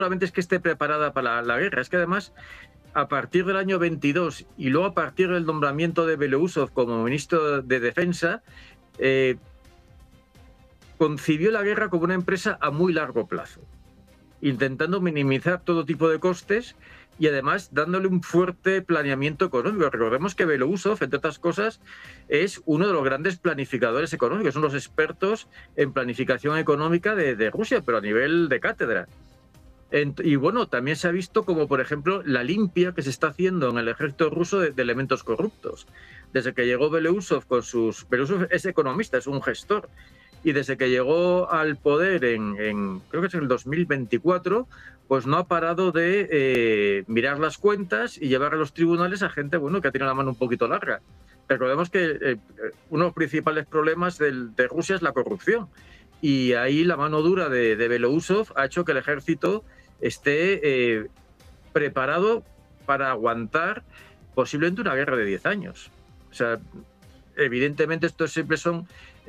solamente es que esté preparada para la guerra, es que además, a partir del año 22 y luego a partir del nombramiento de Belousov como ministro de Defensa, concibió la guerra como una empresa a muy largo plazo, intentando minimizar todo tipo de costes y además dándole un fuerte planeamiento económico. Recordemos que Belousov, entre otras cosas, es uno de los grandes planificadores económicos, son los expertos en planificación económica de Rusia, pero a nivel de cátedra. Y bueno, también se ha visto como, por ejemplo, la limpia que se está haciendo en el ejército ruso de elementos corruptos. Desde que llegó Belousov con sus... Belousov es economista, es un gestor. Y desde que llegó al poder creo que es en el 2024, pues no ha parado de mirar las cuentas y llevar a los tribunales a gente, bueno, que tiene la mano un poquito larga. Recordemos que uno de los principales problemas de Rusia es la corrupción. Y ahí la mano dura de Belousov ha hecho que el ejército esté preparado para aguantar posiblemente una guerra de 10 años. O sea, evidentemente estos siempre son...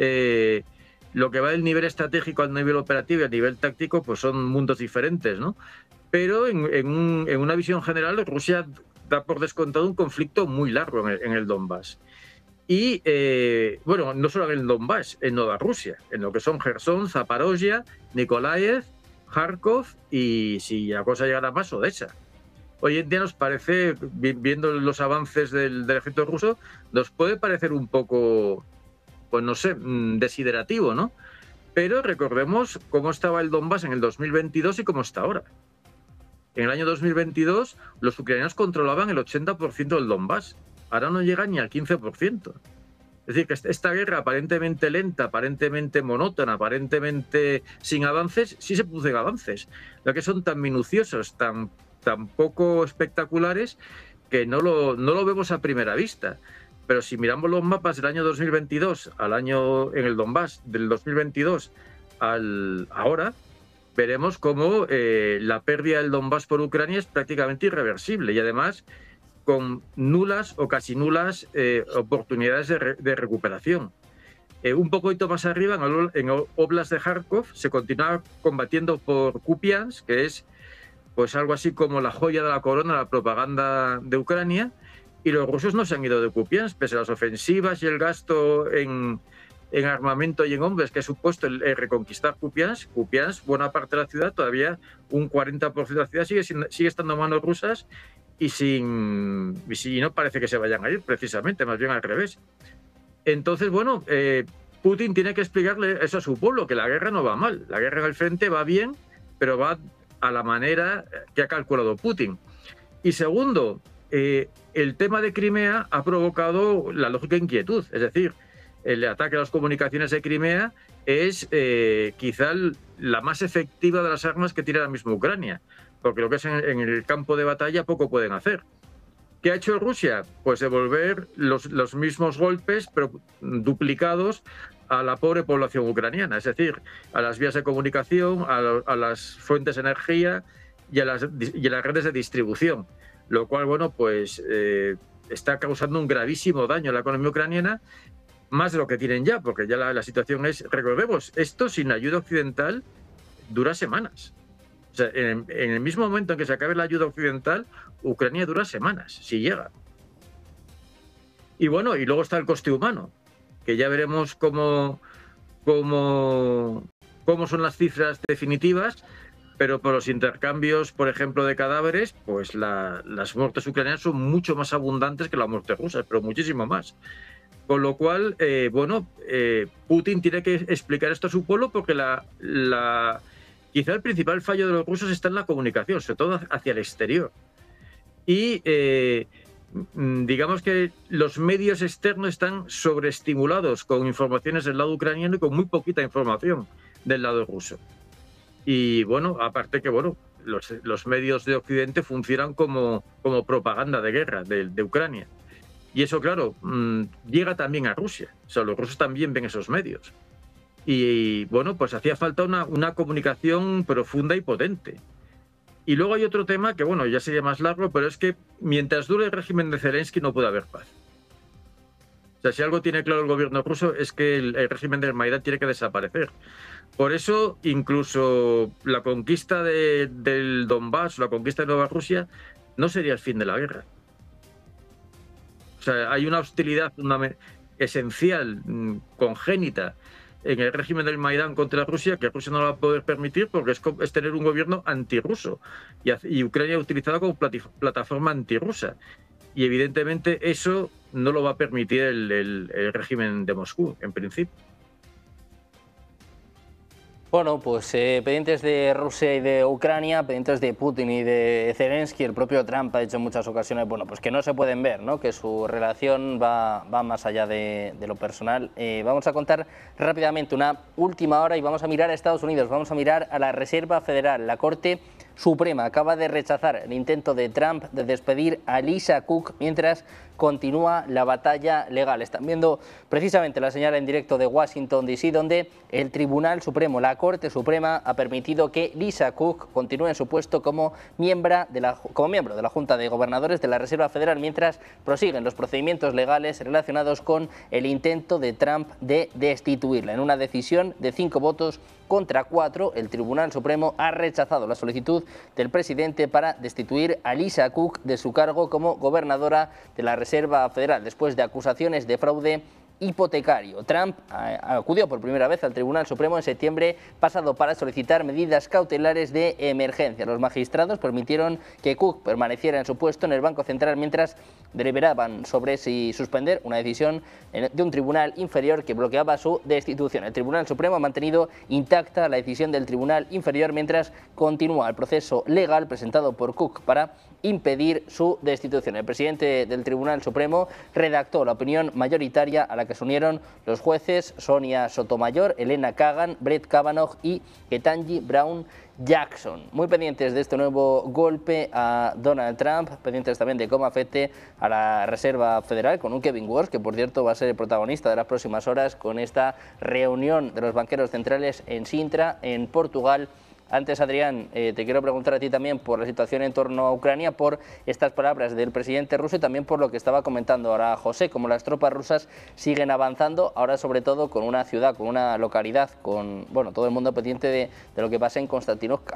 lo que va del nivel estratégico al nivel operativo y al nivel táctico, pues son mundos diferentes, ¿no? Pero en una visión general, Rusia da por descontado un conflicto muy largo en el Donbass. Y, bueno, no solo en el Donbass, en Nueva Rusia, en lo que son Gerson, Zaporozhia, Nikolaev, Kharkov y, si la cosa llegara más, Odessa. Hoy en día nos parece, viendo los avances del ejército ruso, nos puede parecer un poco, pues no sé, desiderativo, ¿no? Pero recordemos cómo estaba el Donbass en el 2022 y cómo está ahora. En el año 2022, los ucranianos controlaban el 80% del Donbass. Ahora no llega ni al 15%. Es decir, que esta guerra aparentemente lenta, aparentemente monótona, aparentemente sin avances, sí se producen avances. Lo que son tan minuciosos, tan poco espectaculares, que no lo vemos a primera vista. Pero si miramos los mapas del año 2022 al año en el Donbass, del 2022 al ahora, veremos cómo la pérdida del Donbass por Ucrania es prácticamente irreversible y además con nulas o casi nulas oportunidades de recuperación. Un poquito más arriba, en Oblast de Kharkov, se continúa combatiendo por Kupiansk, que es pues algo así como la joya de la corona de la propaganda de Ucrania, y los rusos no se han ido de Kupiansk, pese a las ofensivas y el gasto en armamento y en hombres que ha supuesto el reconquistar Kupiansk. Kupiansk, buena parte de la ciudad, todavía un 40% de la ciudad sigue estando en manos rusas y no parece que se vayan a ir, precisamente, más bien al revés. Entonces, bueno, Putin tiene que explicarle eso a su pueblo, que la guerra no va mal, la guerra en el frente va bien, pero va a la manera que ha calculado Putin. Y segundo, el tema de Crimea ha provocado la lógica inquietud, es decir, el ataque a las comunicaciones de Crimea es quizá la más efectiva de las armas que tiene ahora mismo Ucrania, porque lo que es en el campo de batalla poco pueden hacer. ¿Qué ha hecho Rusia? Pues devolver los mismos golpes, pero duplicados a la pobre población ucraniana, es decir, a las vías de comunicación, a las fuentes de energía y a las redes de distribución, lo cual, bueno, pues está causando un gravísimo daño a la economía ucraniana, más de lo que tienen ya, porque ya la situación es, recordemos, esto sin ayuda occidental dura semanas. O sea, en el mismo momento en que se acabe la ayuda occidental, Ucrania dura semanas, si llega. Y bueno, y luego está el coste humano, que ya veremos cómo son las cifras definitivas, pero por los intercambios, por ejemplo, de cadáveres, pues las muertes ucranianas son mucho más abundantes que las muertes rusas, pero muchísimo más. Con lo cual, Putin tiene que explicar esto a su pueblo porque quizá el principal fallo de los rusos está en la comunicación, sobre todo hacia el exterior. Y digamos que los medios externos están sobreestimulados con informaciones del lado ucraniano y con muy poquita información del lado ruso. Y bueno, aparte que bueno, los medios de Occidente funcionan como propaganda de guerra de Ucrania. Y eso, claro, llega también a Rusia. O sea, los rusos también ven esos medios. Y bueno, pues hacía falta una comunicación profunda y potente. Y luego hay otro tema que, bueno, ya sería más largo, pero es que mientras dure el régimen de Zelensky no puede haber paz. O sea, si algo tiene claro el gobierno ruso es que el régimen del Maidán tiene que desaparecer. Por eso, incluso la conquista del Donbass, la conquista de Nueva Rusia, no sería el fin de la guerra. O sea, hay una hostilidad esencial, congénita, en el régimen del Maidán contra Rusia, que Rusia no lo va a poder permitir porque es tener un gobierno antirruso. Y Ucrania utilizada como plataforma antirrusa. Y evidentemente eso no lo va a permitir el régimen de Moscú, en principio. Bueno, pues pendientes de Rusia y de Ucrania, pendientes de Putin y de Zelensky. El propio Trump ha dicho en muchas ocasiones, bueno, pues que no se pueden ver, ¿no? Que su relación va más allá de lo personal. Vamos a contar rápidamente una última hora y vamos a mirar a Estados Unidos, vamos a mirar a la Reserva Federal. La Corte Suprema acaba de rechazar el intento de Trump de despedir a Lisa Cook mientras continúa la batalla legal. Están viendo precisamente la señal en directo de Washington, D.C., donde el Tribunal Supremo, la Corte Suprema, ha permitido que Lisa Cook continúe en su puesto como miembro de la Junta de Gobernadores de la Reserva Federal, mientras prosiguen los procedimientos legales relacionados con el intento de Trump de destituirla. En una decisión de 5 votos contra 4, el Tribunal Supremo ha rechazado la solicitud del presidente para destituir a Lisa Cook de su cargo como gobernadora de la Reserva Federal, después de acusaciones de fraude hipotecario. Trump acudió por primera vez al Tribunal Supremo en septiembre pasado para solicitar medidas cautelares de emergencia. Los magistrados permitieron que Cook permaneciera en su puesto en el Banco Central mientras deliberaban sobre si suspender una decisión de un tribunal inferior que bloqueaba su destitución. El Tribunal Supremo ha mantenido intacta la decisión del Tribunal Inferior mientras continúa el proceso legal presentado por Cook para impedir su destitución. El presidente del Tribunal Supremo redactó la opinión mayoritaria a la que se unieron los jueces Sonia Sotomayor, Elena Kagan, Brett Kavanaugh y Ketanji Brown Jackson. Muy pendientes de este nuevo golpe a Donald Trump, pendientes también de cómo afecte a la Reserva Federal, con un Kevin Walsh, que por cierto va a ser el protagonista de las próximas horas con esta reunión de los banqueros centrales en Sintra, en Portugal. Antes, Adrián, te quiero preguntar a ti también por la situación en torno a Ucrania, por estas palabras del presidente ruso y también por lo que estaba comentando ahora José, como las tropas rusas siguen avanzando, ahora sobre todo con una ciudad, con una localidad, con todo el mundo pendiente de lo que pasa en Konstantinovka.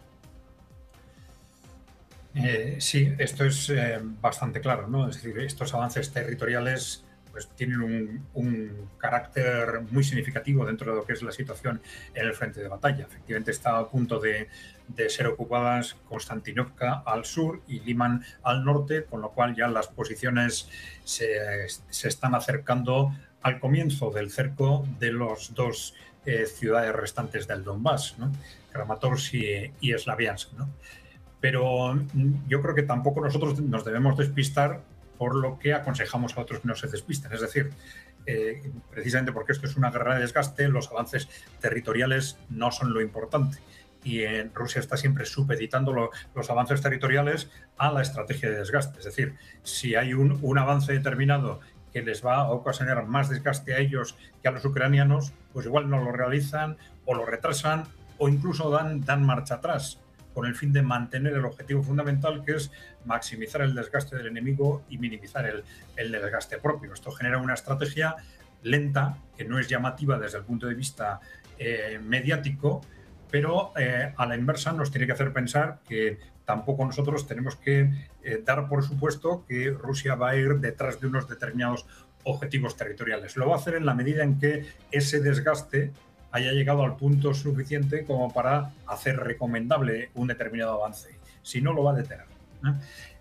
Sí, esto es bastante claro, ¿no? Es decir, estos avances territoriales pues tienen un carácter muy significativo dentro de lo que es la situación en el frente de batalla. Efectivamente está a punto de ser ocupadas Konstantinovka al sur y Liman al norte, con lo cual ya las posiciones se están acercando al comienzo del cerco de los dos ciudades restantes del Donbass, ¿no? Kramatorsk y Slaviansk, ¿no? Pero yo creo que tampoco nosotros nos debemos despistar por lo que aconsejamos a otros que no se despisten. Es decir, precisamente porque esto es una guerra de desgaste, los avances territoriales no son lo importante. Y Rusia está siempre supeditando los avances territoriales a la estrategia de desgaste. Es decir, si hay un avance determinado que les va a ocasionar más desgaste a ellos que a los ucranianos, pues igual no lo realizan o lo retrasan o incluso dan marcha atrás, con el fin de mantener el objetivo fundamental, que es maximizar el desgaste del enemigo y minimizar el desgaste propio. Esto genera una estrategia lenta, que no es llamativa desde el punto de vista mediático, pero a la inversa nos tiene que hacer pensar que tampoco nosotros tenemos que dar por supuesto que Rusia va a ir detrás de unos determinados objetivos territoriales. Lo va a hacer en la medida en que ese desgaste haya llegado al punto suficiente como para hacer recomendable un determinado avance. Si no, lo va a detener, ¿no?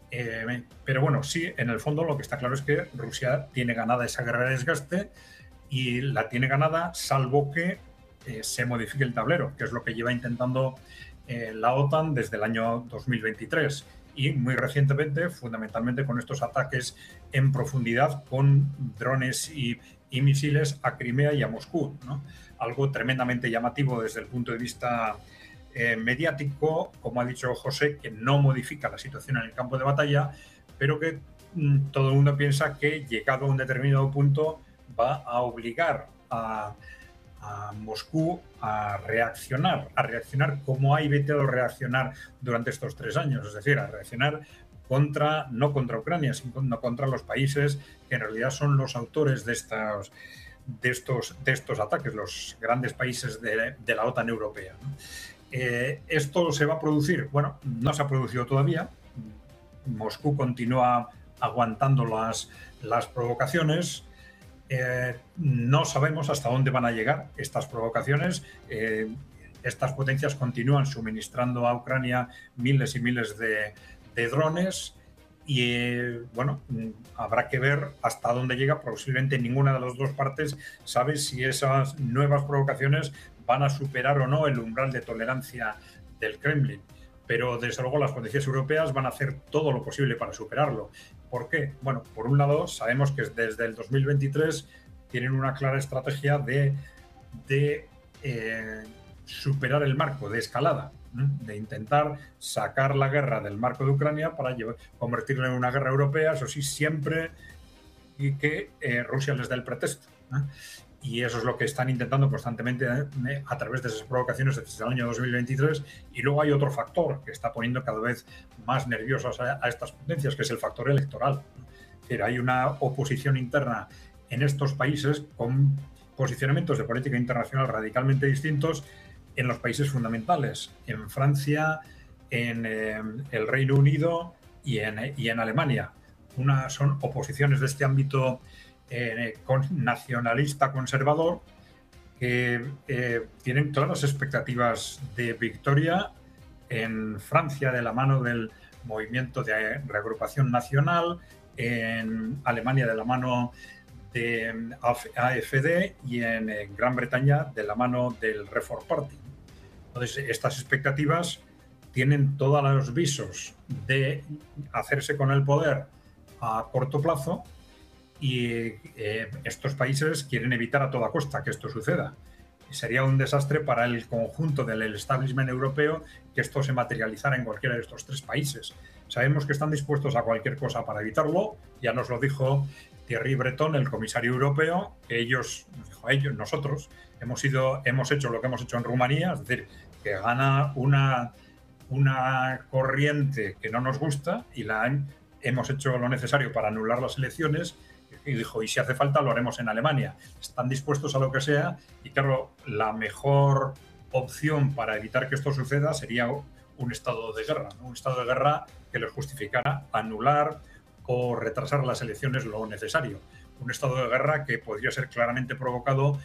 Pero bueno, sí, en el fondo lo que está claro es que Rusia tiene ganada esa guerra de desgaste y la tiene ganada salvo que se modifique el tablero, que es lo que lleva intentando la OTAN desde el año 2023 y muy recientemente, fundamentalmente con estos ataques en profundidad con drones y misiles a Crimea y a Moscú, ¿no? Algo tremendamente llamativo desde el punto de vista mediático, como ha dicho José, que no modifica la situación en el campo de batalla, pero que todo el mundo piensa que llegado a un determinado punto va a obligar a a Moscú a reaccionar como ha evitado reaccionar durante estos 3 años, es decir, a reaccionar no contra Ucrania, sino contra los países que en realidad son los autores de estos ataques, los grandes países de la OTAN europea, ¿no? ¿Esto se va a producir? Bueno, no se ha producido todavía. Moscú continúa aguantando las provocaciones. No sabemos hasta dónde van a llegar estas provocaciones. Estas potencias continúan suministrando a Ucrania miles y miles de drones y bueno, habrá que ver hasta dónde llega. Posiblemente ninguna de las dos partes sabe si esas nuevas provocaciones van a superar o no el umbral de tolerancia del Kremlin. Pero desde luego las potencias europeas van a hacer todo lo posible para superarlo. ¿Por qué? Bueno, por un lado sabemos que desde el 2023 tienen una clara estrategia de superar el marco de escalada, de intentar sacar la guerra del marco de Ucrania para convertirla en una guerra europea, eso sí, siempre y que Rusia les dé el pretexto. Y eso es lo que están intentando constantemente a través de esas provocaciones desde el año 2023. Y luego hay otro factor que está poniendo cada vez más nerviosas a estas potencias, que es el factor electoral. Es decir, hay una oposición interna en estos países con posicionamientos de política internacional radicalmente distintos en los países fundamentales, en Francia, en el Reino Unido y en Alemania. Son oposiciones de este ámbito nacionalista conservador que tienen claras expectativas de victoria en Francia de la mano del movimiento de reagrupación nacional, en Alemania de la mano de AfD y en Gran Bretaña de la mano del Reform Party. Entonces, estas expectativas tienen todos los visos de hacerse con el poder a corto plazo y estos países quieren evitar a toda costa que esto suceda. Sería un desastre para el conjunto del establishment europeo que esto se materializara en cualquiera de estos 3 países. Sabemos que están dispuestos a cualquier cosa para evitarlo. Ya nos lo dijo Thierry Breton, el comisario europeo, que nosotros hemos hecho lo que hemos hecho en Rumanía, es decir, que gana una corriente que no nos gusta y hemos hecho lo necesario para anular las elecciones. Y dijo, y si hace falta lo haremos en Alemania. Están dispuestos a lo que sea y claro, la mejor opción para evitar que esto suceda sería un estado de guerra, ¿no? Un estado de guerra que les justificara anular o retrasar las elecciones lo necesario. Un estado de guerra que podría ser claramente provocado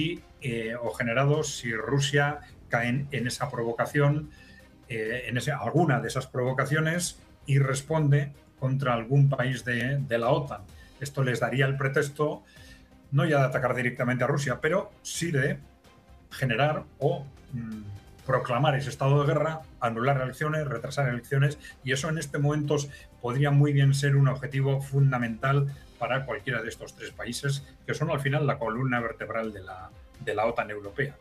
o generado si Rusia cae en esa provocación, alguna de esas provocaciones y responde contra algún país de la OTAN. Esto les daría el pretexto no ya de atacar directamente a Rusia, pero sí de generar o proclamar ese estado de guerra, anular elecciones, retrasar elecciones, y eso en este momento podría muy bien ser un objetivo fundamental para cualquiera de estos 3 países, que son al final la columna vertebral de la OTAN europea.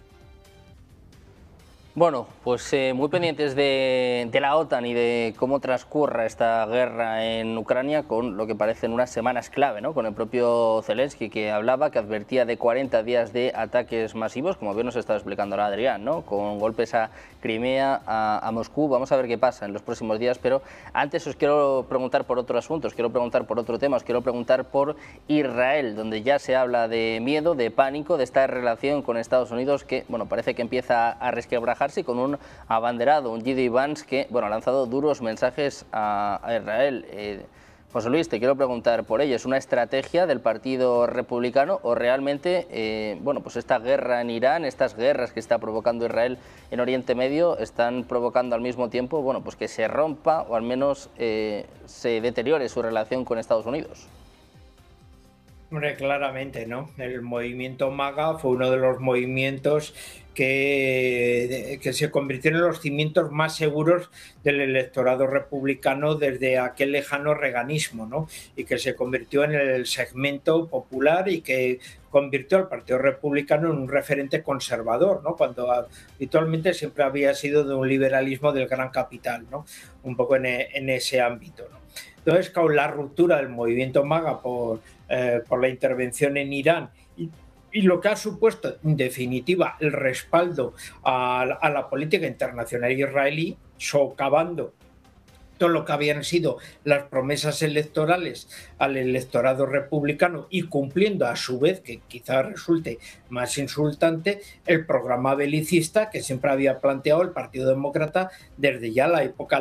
Bueno, pues muy pendientes de la OTAN y de cómo transcurra esta guerra en Ucrania, con lo que parecen unas semanas clave, ¿no? Con el propio Zelensky, que advertía de 40 días de ataques masivos, como bien nos estaba explicando ahora Adrián, ¿no? Con golpes a Crimea, a Moscú. Vamos a ver qué pasa en los próximos días, pero antes os quiero preguntar por otro asunto, os quiero preguntar por otro tema, os quiero preguntar por Israel, donde ya se habla de miedo, de pánico, de esta relación con Estados Unidos que, bueno, parece que empieza a resquebrajarse, con un abanderado, un G.D. Vance, que, bueno, ha lanzado duros mensajes a Israel. José Luis, te quiero preguntar por ello. ¿Es una estrategia del Partido Republicano o realmente, bueno, pues esta guerra en Irán, estas guerras que está provocando Israel en Oriente Medio, están provocando al mismo tiempo, bueno, pues que se rompa o al menos se deteriore su relación con Estados Unidos? Hombre, claramente, ¿no? El movimiento MAGA fue uno de los movimientos que se convirtieron en los cimientos más seguros del electorado republicano desde aquel lejano reaganismo, ¿no? Y que se convirtió en el segmento popular y que convirtió al Partido Republicano en un referente conservador, ¿no? Cuando habitualmente siempre había sido de un liberalismo del gran capital, ¿no? Un poco en ese ámbito, ¿no? Entonces, con la ruptura del movimiento MAGA por la intervención en Irán y lo que ha supuesto, en definitiva, el respaldo a la política internacional israelí, socavando todo lo que habían sido las promesas electorales al electorado republicano y cumpliendo a su vez, que quizá resulte más insultante, el programa belicista que siempre había planteado el Partido Demócrata desde ya la época